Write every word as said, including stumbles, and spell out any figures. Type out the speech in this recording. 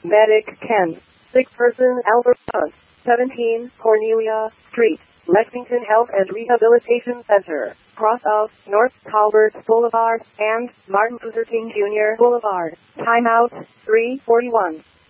Medic Ken. Sick person Albert Hunt. seventeen Cornelia Street, Lexington Health and Rehabilitation Center, cross of North Colbert Boulevard and Martin Luther King Junior Boulevard. Timeout three forty-one.